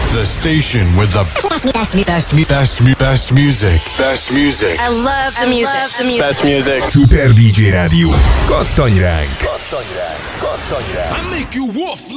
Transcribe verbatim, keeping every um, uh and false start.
The station with the best, best, best, best, best music. Best music. I love the music. I love the music. Best music. Super dé dzsé Rádió. Kattanj ránk! Kattanj ránk! Kattanj ránk! I make you wolf